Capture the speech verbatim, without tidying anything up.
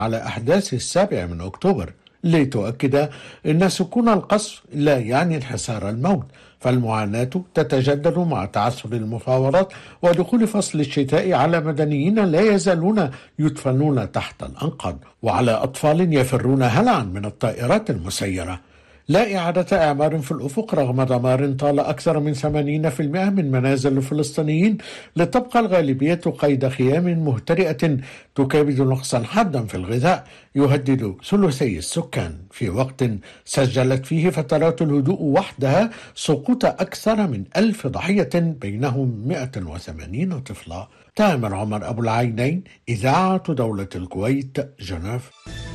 على أحداث السابع من أكتوبر لتؤكد أن سكون القصف لا يعني انحسار الموت، فالمعاناة تتجدد مع تعثر المفاوضات ودخول فصل الشتاء على مدنيين لا يزالون يدفنون تحت الأنقاض، وعلى أطفال يفرون هلعا من الطائرات المسيرة. لا إعادة إعمار في الأفق رغم دمار طال أكثر من ثمانين بالمئة من منازل الفلسطينيين، لتبقى الغالبية قيد خيام مهترئة تكابد نقصا حادا في الغذاء يهدد ثلثي السكان، في وقت سجلت فيه فترات الهدوء وحدها سقوط أكثر من ألف ضحية بينهم مئة وثمانين طفلا. تامر عمر أبو العينين، إذاعة دولة الكويت، جنيف.